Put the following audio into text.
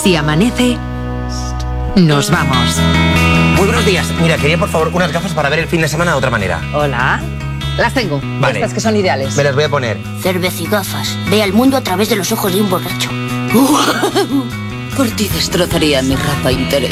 Si amanece, nos vamos. Muy buenos días. Mira, quería por favor unas gafas para ver el fin de semana de otra manera. Hola. Las tengo. Vale. Estas que son ideales. Me las voy a poner. Cervecigafas. Ve al mundo a través de los ojos de un borracho. Por ti destrozaría mi rapa interior.